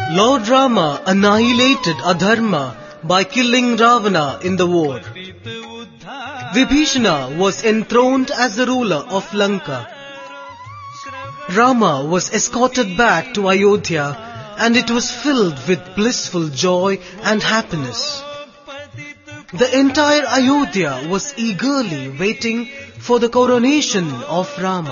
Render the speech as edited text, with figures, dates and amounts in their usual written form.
Lord Rama annihilated adharma by killing Ravana in the war. Vibhishana was enthroned as the ruler of Lanka. Rama was escorted back to Ayodhya, and it was filled with blissful joy and happiness. The entire Ayodhya was eagerly waiting for the coronation of Rama.